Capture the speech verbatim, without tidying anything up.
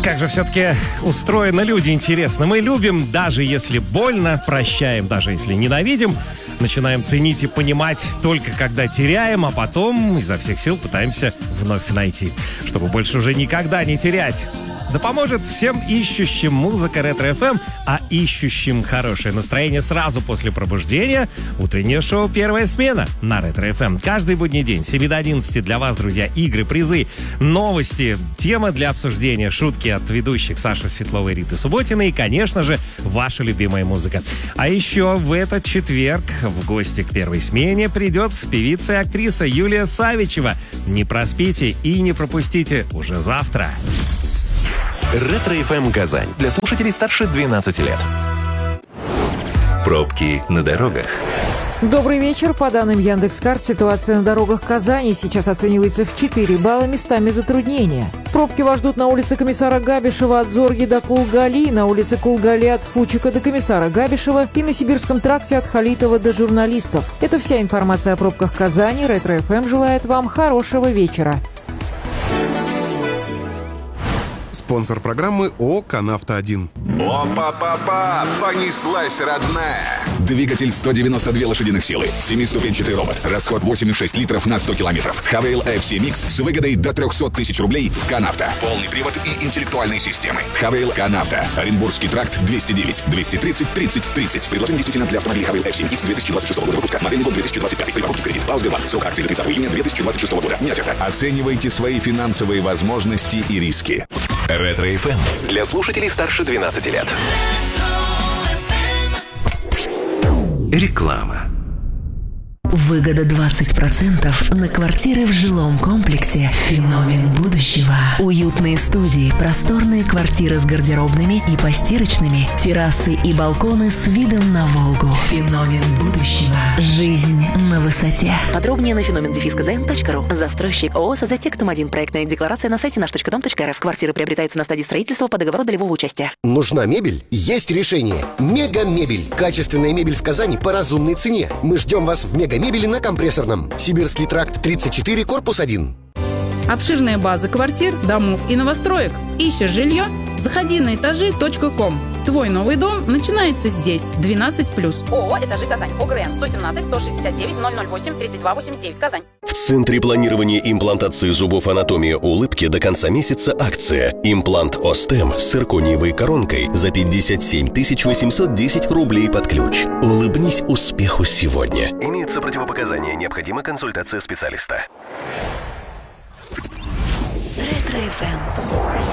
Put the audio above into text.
Как же все-таки устроены люди, интересно. Мы любим, даже если больно, прощаем, даже если ненавидим, начинаем ценить и понимать только когда теряем, а потом изо всех сил пытаемся вновь найти, чтобы больше уже никогда не терять. Да поможет всем ищущим музыка Ретро-эф эм, а ищущим хорошее настроение сразу после пробуждения утреннее шоу «Первая смена» на Ретро-эф эм. Каждый будний день с семи до одиннадцати для вас, друзья, игры, призы, новости, темы для обсуждения, шутки от ведущих Саши Светловой и Риты Субботиной и, конечно же, ваша любимая музыка. А еще в этот четверг в гости к «Первой смене» придет певица и актриса Юлия Савичева. Не проспите и не пропустите уже завтра. Ретро-эф эм Казань. Для слушателей старше двенадцати лет. Пробки на дорогах. Добрый вечер. По данным Яндекс.Карт, ситуация на дорогах Казани сейчас оценивается в четыре балла, местами затруднения. Пробки вас ждут на улице Комиссара Габишева от Зорги до Кулгали, на улице Кулгали от Фучика до Комиссара Габишева и на Сибирском тракте от Халитова до Журналистов. Это вся информация о пробках Казани. Ретро-эф эм желает вам хорошего вечера. Спонсор программы ООО «Канавто один». Опа-па-па! Понеслась, родная! Двигатель сто девяносто две лошадиных силы, семиступенчатый робот, расход восемь и шесть литров на сто километров. Хавейл эф си Mix с выгодой до триста тысяч рублей в «Канавто». Полный привод и интеллектуальные системы. Хавейл «Канавто». Оренбургский тракт двести девять двести тридцать тридцать тридцать. Предложение действительно для автомобилей Хавейл эф си Mix две тысячи двадцать шестого года выпуска. Модельный год две тысячи двадцать пятый. При покупке в кредит. По Сбербанк. Срок акции до тридцатого июня две тысячи двадцать шестого года. Не оферта. Оценивайте свои финансовые возможности и риски. Ретро-эф эм для слушателей старше двенадцати лет. Реклама. Выгода двадцать процентов на квартиры в жилом комплексе «Феномен будущего». Уютные студии, просторные квартиры с гардеробными и постирочными, террасы и балконы с видом на Волгу. «Феномен будущего». Жизнь на высоте. Подробнее на феномен дефис казан точка ру. Застройщик ООО «Созатектум один». Проектная декларация на сайте наш точка дом точка эр эф. Квартиры приобретаются на стадии строительства по договору долевого участия. Нужна мебель? Есть решение. Мега-мебель. Качественная мебель в Казани по разумной цене. Мы ждем вас в Мега-мебели на Компрессорном. Сибирский тракт тридцать четыре, корпус один. Обширная база квартир, домов и новостроек. Ищешь жилье? Заходи на этажи точка ком. Твой новый дом начинается здесь. двенадцать плюс. ООО «Этажи Казань». ОГРН сто семнадцать сто шестьдесят девять ноль ноль восемь тридцать два восемьдесят девять. Казань. В Центре планирования и имплантации зубов «Анатомия улыбки» до конца месяца акция. Имплант Остем с циркониевой коронкой за пятьдесят семь тысяч восемьсот десять рублей под ключ. Улыбнись успеху сегодня. Имеются противопоказания. Необходима консультация специалиста. Ретро-эф эм.